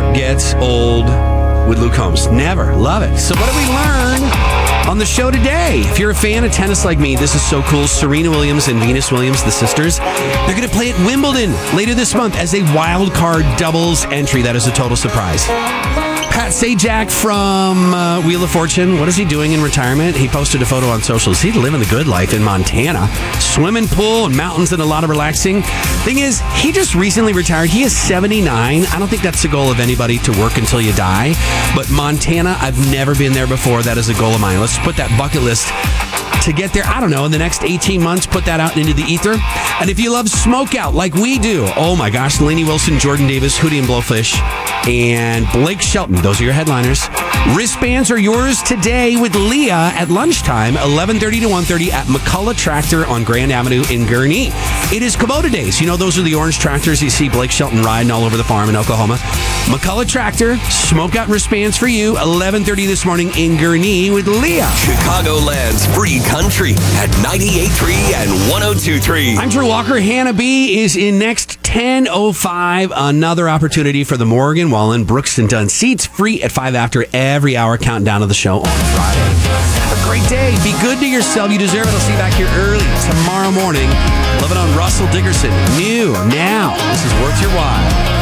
gets old with Luke Combs. Never. Love it. So what did we learn on the show today? If you're a fan of tennis like me, this is so cool. Serena Williams and Venus Williams, the sisters, they're going to play at Wimbledon later this month as a wild card doubles entry. That is a total surprise. Pat Sajak from Wheel of Fortune, what is he doing in retirement? He posted a photo on socials. He's living the good life in Montana. Swimming pool and mountains and a lot of relaxing. Thing is, he just recently retired. He is 79. I don't think that's the goal of anybody, to work until you die. But Montana, I've never been there before. That is a goal of mine. Let's put that bucket list to get there. I don't know, in the next 18 months, put that out into the ether. And if you love smoke out like we do, oh my gosh, Lainey Wilson, Jordan Davis, Hootie and Blowfish, and Blake Shelton. Those are your headliners. Wristbands are yours today with Leah at lunchtime, 11:30 to 1:30 at McCullough Tractor on Grand Avenue in Gurnee. It is Kubota Days. You know, those are the orange tractors you see Blake Shelton riding all over the farm in Oklahoma. McCullough Tractor, smoke out wristbands for you, 11:30 this morning in Gurnee with Leah. Chicagoland's free country at 98.3 and 102.3. I'm Drew Walker. Hannah B is in next, 10:05. Another opportunity for the Morgan Wallen Brooks and Dunn seats, free at 5 after every hour. Countdown of the show on Friday. Have a great day. Be good to yourself. You deserve it. I'll see you back here early tomorrow morning. Loving on Russell Dickerson. New now. This is worth your while.